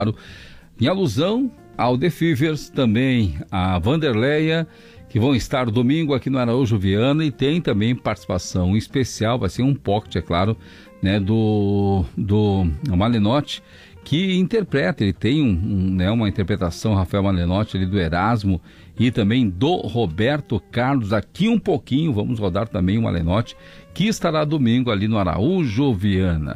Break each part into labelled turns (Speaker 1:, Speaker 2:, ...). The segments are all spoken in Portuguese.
Speaker 1: Em alusão ao The Fevers, também a Vanderleia, que vão estar domingo aqui no Araújo Viana, e tem também participação especial, vai ser um pocket, é claro, né, do Malenotti, que interpreta, ele tem uma interpretação, Rafael Malenotti, ali do Erasmo, e também do Roberto Carlos. Daqui um pouquinho vamos rodar também o Malenotti, que estará domingo ali no Araújo Viana.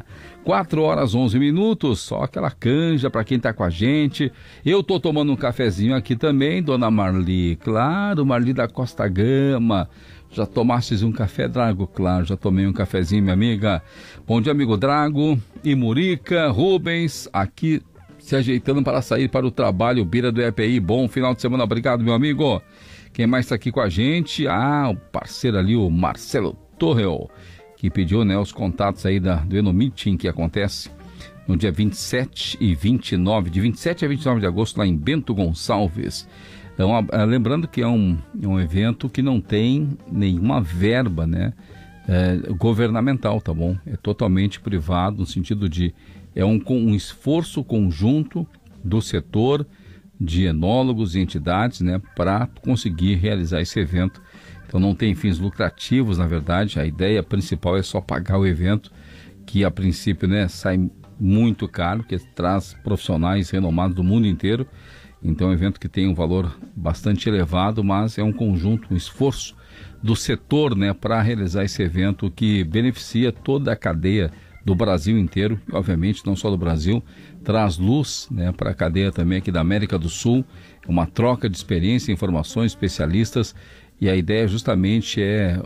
Speaker 1: 4h11, só aquela canja para quem tá com a gente. Eu tô tomando um cafezinho aqui também, dona Marli, claro, Marli da Costa Gama. Já tomastes um café, Drago? Claro, já tomei um cafezinho, minha amiga. Bom dia, amigo Drago e Murica, Rubens, aqui se ajeitando para sair para o trabalho, Bira do EPI. Bom final de semana, obrigado, meu amigo. Quem mais está aqui com a gente? O parceiro ali, o Marcelo Torrel, que pediu, né, os contatos aí do Enomeeting, que acontece no dia 27 e 29, de 27 a 29 de agosto, lá em Bento Gonçalves. Então, lembrando que é um evento que não tem nenhuma verba, né, governamental, tá bom? É totalmente privado, no sentido de um esforço conjunto do setor de enólogos e entidades, né, para conseguir realizar esse evento. Então não tem fins lucrativos, na verdade. A ideia principal é só pagar o evento, que a princípio, né, sai muito caro, que traz profissionais renomados do mundo inteiro. Então é um evento que tem um valor bastante elevado, mas é um conjunto, um esforço do setor, né, para realizar esse evento que beneficia toda a cadeia do Brasil inteiro, e obviamente não só do Brasil, traz luz, né, para a cadeia também aqui da América do Sul, uma troca de experiência, informações, especialistas, e a ideia justamente é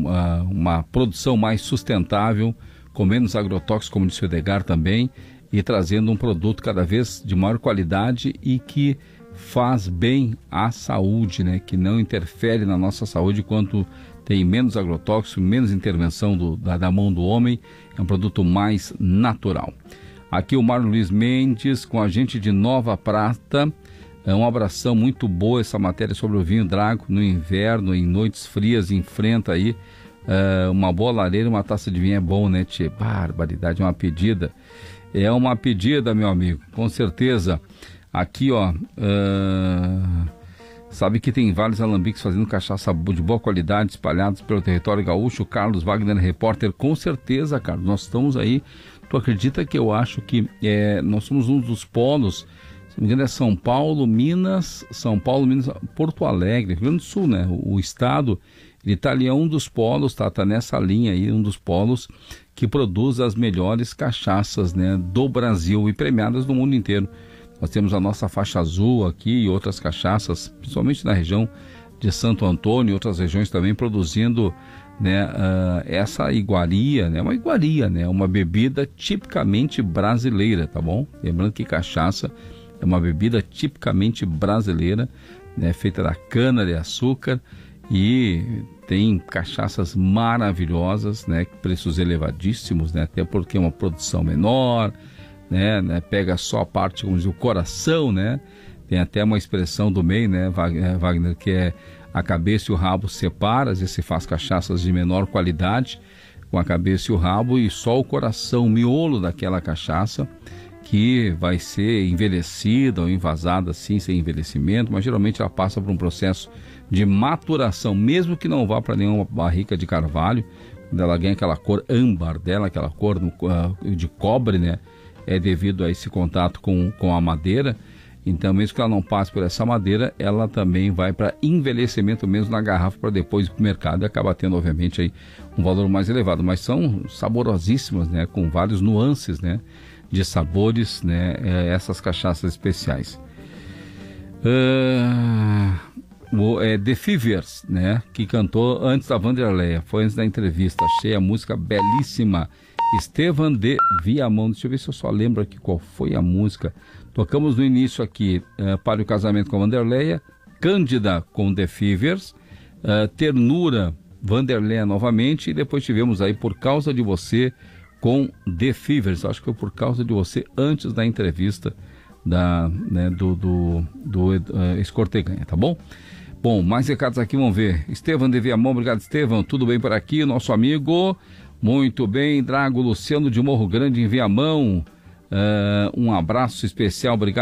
Speaker 1: uma produção mais sustentável, com menos agrotóxicos, como disse o Edgar também, e trazendo um produto cada vez de maior qualidade e que faz bem à saúde, né? Que não interfere na nossa saúde quanto tem menos agrotóxico, menos intervenção da mão do homem, é um produto mais natural. Aqui o Mário Luiz Mendes com a gente de Nova Prata. É uma abração muito boa essa matéria sobre o vinho Drago no inverno, em noites frias, enfrenta aí uma boa lareira, uma taça de vinho é bom, né, tchê? Barbaridade, uma pedida. É uma pedida, meu amigo, com certeza. Aqui, ó, sabe que tem vários alambiques fazendo cachaça de boa qualidade espalhados pelo território gaúcho. Carlos Wagner, repórter, com certeza, Carlos, nós estamos aí. Tu acredita que eu acho que nós somos um dos polos, se não me engano é São Paulo, Minas, Porto Alegre, Rio Grande do Sul, né? O estado, ele tá ali, é um dos polos, tá nessa linha aí, um dos polos que produz as melhores cachaças, né, do Brasil e premiadas no mundo inteiro. Nós temos a nossa faixa azul aqui e outras cachaças, principalmente na região de Santo Antônio e outras regiões também produzindo, né, essa iguaria, né, uma iguaria, né, uma bebida tipicamente brasileira, tá bom? Lembrando que cachaça é uma bebida tipicamente brasileira, né, feita da cana de açúcar, e tem cachaças maravilhosas, né, preços elevadíssimos, né, até porque é uma produção menor, né, pega só a parte, como diz, o coração, né, tem até uma expressão do meio, né, Wagner, que é a cabeça e o rabo separa, às vezes se faz cachaças de menor qualidade com a cabeça e o rabo, e só o coração, o miolo daquela cachaça, que vai ser envelhecida ou envasada assim, sem envelhecimento, mas geralmente ela passa por um processo de maturação, mesmo que não vá para nenhuma barrica de carvalho, quando ela ganha aquela cor âmbar dela, aquela cor de cobre, né, é devido a esse contato com a madeira. Então, mesmo que ela não passe por essa madeira, ela também vai para envelhecimento mesmo na garrafa, para depois ir para o mercado, e acaba tendo, obviamente, aí um valor mais elevado. Mas são saborosíssimas, né, com vários nuances, né, de sabores, né, essas cachaças especiais. The Fevers, né, que cantou antes da Vanderleia, foi antes da entrevista. Achei a música belíssima. Estevan de Viamão, deixa eu ver se eu só lembro aqui qual foi a música. Tocamos no início aqui Para o Casamento com a Vanderleia, Cândida com The Fevers, Ternura, Vanderleia novamente, e depois tivemos aí Por Causa de Você com The Fevers. Acho que foi Por Causa de Você antes da entrevista do Escorteganha, tá bom? Bom, mais recados aqui, vamos ver. Estevam de Viamão, obrigado, Estevam, tudo bem por aqui? Nosso amigo, muito bem, Drago, Luciano de Morro Grande em Viamão, Um abraço especial, obrigado.